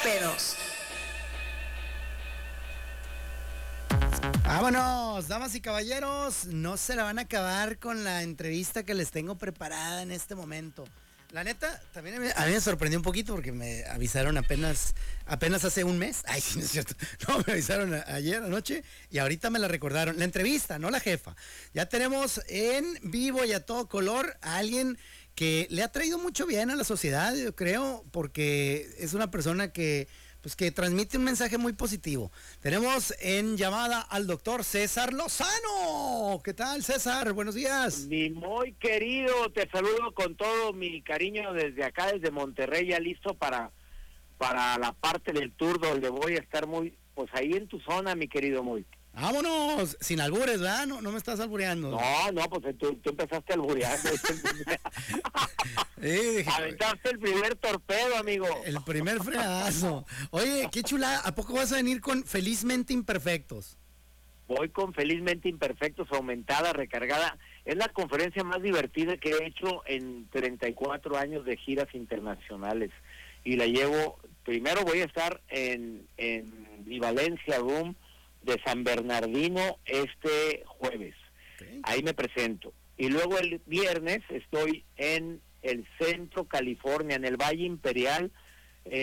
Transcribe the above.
pedos. Vámonos, damas y caballeros, no se la van a acabar con la entrevista que les tengo preparada en este momento. La neta, también a mí me sorprendió un poquito porque me avisaron apenas hace un mes. Ay, sí, no es cierto. No, me avisaron ayer anoche y ahorita me la recordaron. La entrevista, no la jefa. Ya tenemos en vivo y a todo color a alguien que le ha traído mucho bien a la sociedad, yo creo, porque es una persona que transmite un mensaje muy positivo. Tenemos en llamada al doctor César Lozano. ¿Qué tal, César? Buenos días. Mi muy querido, te saludo con todo mi cariño desde acá, desde Monterrey, ya listo para la parte del tour donde voy a estar pues ahí en tu zona, mi querido muy. Vámonos, sin albures, ¿verdad? No me estás albureando. No, pues tú empezaste albureando. Dije, aventaste el primer torpedo, amigo. El primer fregazo. Oye, qué chula, ¿a poco vas a venir con Felizmente Imperfectos? Voy con Felizmente Imperfectos, aumentada, recargada. Es la conferencia más divertida que he hecho en 34 años de giras internacionales. Y la llevo, primero voy a estar en Vivalencia Room de San Bernardino este jueves. Okay. Ahí me presento. Y luego el viernes estoy en el Centro California, en el Valle Imperial,